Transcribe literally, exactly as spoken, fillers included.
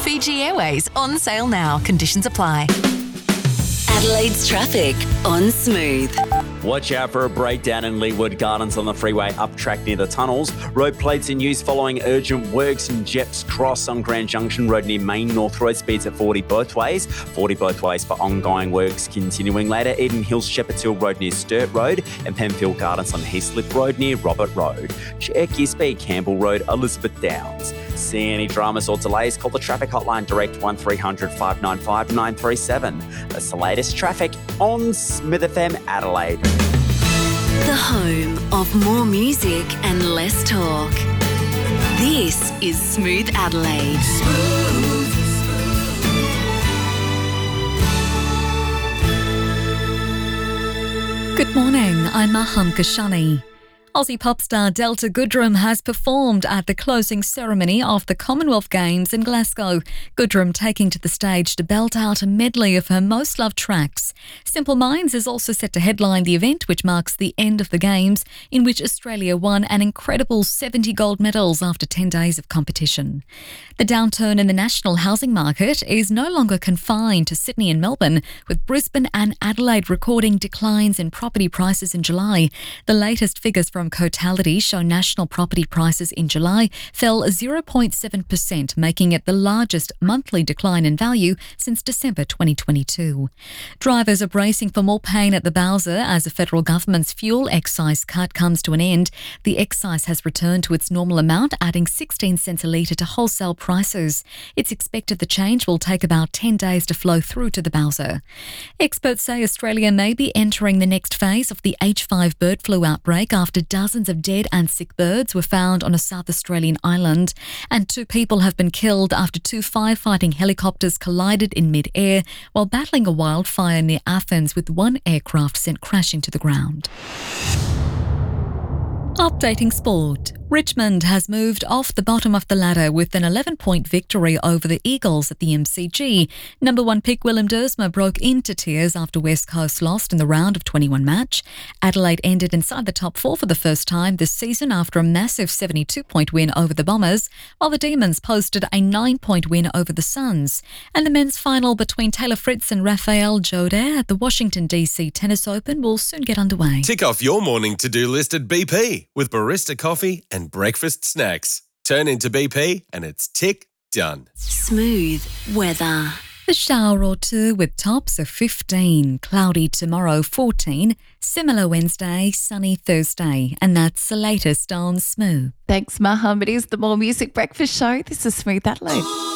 Fiji Airways on sale now. Conditions apply. Adelaide's traffic on Smooth. Watch out for a breakdown in Leewood Gardens on the freeway up track near the tunnels. Road plates in use following urgent works in Jeps Cross on Grand Junction Road near Main North Road. Speeds at forty both ways. forty both ways for ongoing works continuing later. Eden Hills Shepherd's Hill Road near Sturt Road and Penfield Gardens on Heathcliff Road near Robert Road. Check your speed. Campbell Road, Elizabeth Downs. See any dramas or delays? Call the traffic hotline direct one three hundred five nine five nine three seven. That's the latest traffic on Smith F M Adelaide. The home of more music and less talk. This is Smooth Adelaide. Smooth. Good morning, I'm Maham Kashani. Aussie pop star Delta Goodrem has performed at the closing ceremony of the Commonwealth Games in Glasgow. Goodrem taking to the stage to belt out a medley of her most loved tracks. Simple Minds is also set to headline the event, which marks the end of the Games, in which Australia won an incredible seventy gold medals after ten days of competition. The downturn in the national housing market is no longer confined to Sydney and Melbourne, with Brisbane and Adelaide recording declines in property prices in July. The latest figures from Cotality show national property prices in July fell zero point seven percent, making it the largest monthly decline in value since December twenty twenty-two. Drivers are bracing for more pain at the Bowser as the federal government's fuel excise cut comes to an end. The excise has returned to its normal amount, adding sixteen cents a litre to wholesale prices. It's expected the change will take about ten days to flow through to the Bowser. Experts say Australia may be entering the next phase of the H five bird flu outbreak after dozens of dead and sick birds were found on a South Australian island, and two people have been killed after two firefighting helicopters collided in mid-air while battling a wildfire near Athens, with one aircraft sent crashing to the ground. Updating sport. Richmond has moved off the bottom of the ladder with an eleven-point victory over the Eagles at the M C G. Number one pick Willem Dersma broke into tears after West Coast lost in the round of twenty-one match. Adelaide ended inside the top four for the first time this season after a massive seventy-two point win over the Bombers, while the Demons posted a nine-point win over the Suns. And the men's final between Taylor Fritz and Rafael Joder at the Washington D C Tennis Open will soon get underway. Tick off your morning to-do list at B P with barista coffee and breakfast snacks. Turn into B P and it's tick done. Smooth weather. A shower or two with tops of fifteen, cloudy tomorrow fourteen, similar Wednesday, sunny Thursday. And that's the latest on Smooth. Thanks, Maham. It is the More Music Breakfast Show. This is Smooth Adelaide.